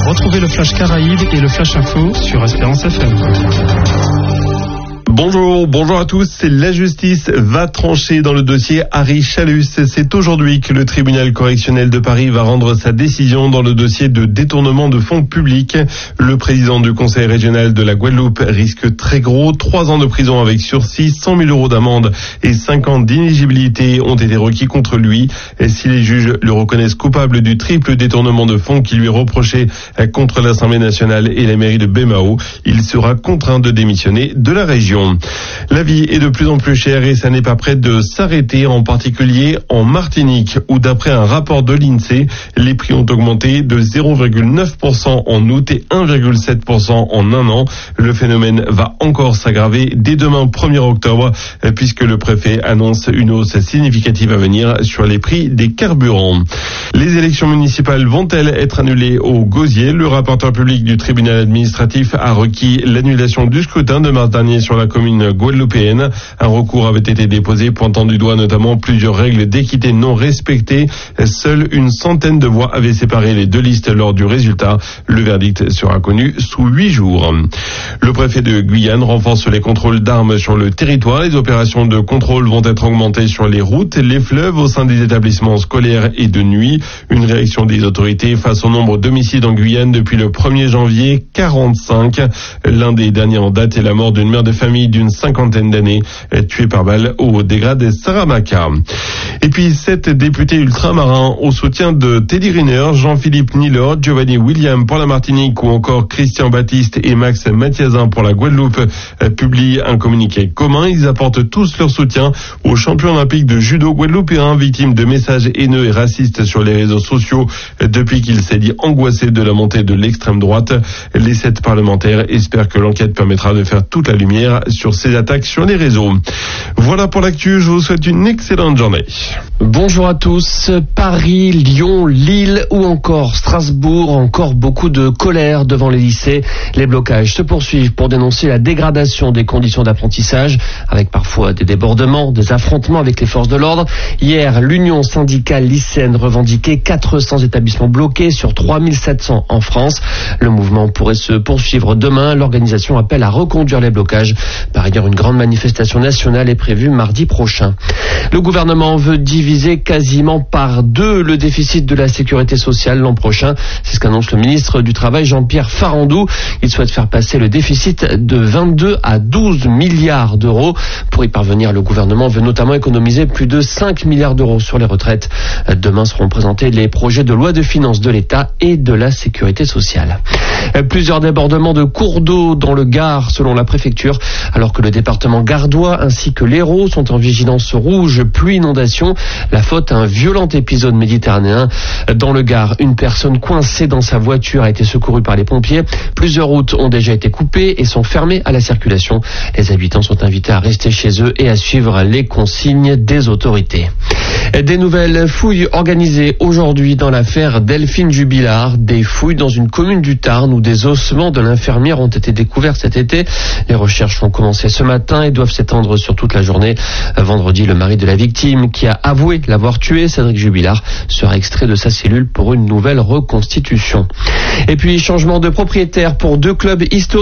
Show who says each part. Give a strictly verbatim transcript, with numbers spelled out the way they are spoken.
Speaker 1: Retrouvez le Flash Caraïbes et le Flash Info sur Espérance F M.
Speaker 2: Bonjour, bonjour à tous. La justice va trancher dans le dossier Harry Chalus. C'est aujourd'hui que le tribunal correctionnel de Paris va rendre sa décision dans le dossier de détournement de fonds publics. Le président du conseil régional de la Guadeloupe risque très gros. Trois ans de prison avec sursis, cent mille euros d'amende et cinq ans d'inéligibilité ont été requis contre lui. Et si les juges le reconnaissent coupable du triple détournement de fonds qui lui est reproché contre l'Assemblée nationale et la mairie de Baie-Mahault, il sera contraint de démissionner de la région. La vie est de plus en plus chère et ça n'est pas près de s'arrêter, en particulier en Martinique, où d'après un rapport de l'INSEE, les prix ont augmenté de zéro virgule neuf pour cent en août et un virgule sept pour cent en un an. Le phénomène va encore s'aggraver dès demain premier octobre, puisque le préfet annonce une hausse significative à venir sur les prix des carburants. Les élections municipales vont-elles être annulées au Gosier? Le rapporteur public du tribunal administratif a requis l'annulation du scrutin de mars dernier sur la commune guadeloupéenne. Un recours avait été déposé pointant du doigt notamment plusieurs règles d'équité non respectées. Seule une centaine de voix avaient séparé les deux listes lors du résultat. Le verdict sera connu sous huit jours. Le préfet de Guyane renforce les contrôles d'armes sur le territoire. Les opérations de contrôle vont être augmentées sur les routes, les fleuves, au sein des établissements scolaires et de nuit. Une réaction des autorités face au nombre d'homicides en Guyane depuis le premier janvier, quarante-cinq. L'un des derniers en date est la mort d'une mère de famille d'une cinquantaine d'années, tuée par balle au dégât de Saramacca. Et puis sept députés ultramarins au soutien de Teddy Riner, Jean-Philippe Nilor, Giovanni William pour la Martinique ou encore Christian Baptiste et Max Mathiazin pour la Guadeloupe publient un communiqué commun. Ils apportent tous leur soutien au champion olympique de judo guadeloupéen, victime de messages haineux et racistes sur les réseaux sociaux depuis qu'il s'est dit angoissé de la montée de l'extrême droite. Les sept parlementaires espèrent que l'enquête permettra de faire toute la lumière sur ces attaques sur les réseaux. Voilà pour l'actu, je vous souhaite une excellente journée.
Speaker 3: Bonjour à tous. Paris, Lyon, Lille ou encore Strasbourg, encore beaucoup de colère devant les lycées. Les blocages se poursuivent pour dénoncer la dégradation des conditions d'apprentissage, avec parfois des débordements, des affrontements avec les forces de l'ordre. Hier, l'Union syndicale lycéenne revendiquait quatre cents établissements bloqués sur trois mille sept cents en France. Le mouvement pourrait se poursuivre demain. L'organisation appelle à reconduire les blocages. Par ailleurs, une grande manifestation nationale est prévue mardi prochain. Le gouvernement veut diviser quasiment par deux le déficit de la sécurité sociale l'an prochain. C'est ce qu'annonce le ministre du Travail, Jean-Pierre Farandou. Il souhaite faire passer le déficit de vingt-deux à douze milliards d'euros. Pour y parvenir, le gouvernement veut notamment économiser plus de cinq milliards d'euros sur les retraites. Demain seront présentés les projets de loi de finances de l'État et de la sécurité sociale. Plusieurs débordements de cours d'eau dans le Gard, selon la préfecture, alors que le département gardois ainsi que l'Hérault sont en vigilance rouge pluie inondation. La faute à un violent épisode méditerranéen. Dans le Gard, une personne coincée dans sa voiture a été secourue par les pompiers. Plusieurs routes ont déjà été coupées et sont fermées à la circulation. Les habitants sont invités à rester chez eux et à suivre les consignes des autorités. Des nouvelles fouilles organisées aujourd'hui dans l'affaire Delphine Jubilard. Des fouilles dans une commune du Tarn où des ossements de l'infirmière ont été découverts cet été. Les recherches ont commencé ce matin et doivent s'étendre sur toute la journée. Vendredi, le mari de la victime, qui a avoué l'avoir tué, Cédric Jubilard, sera extrait de sa cellule pour une nouvelle reconstitution. Et puis, changement de propriétaire pour deux clubs historiques.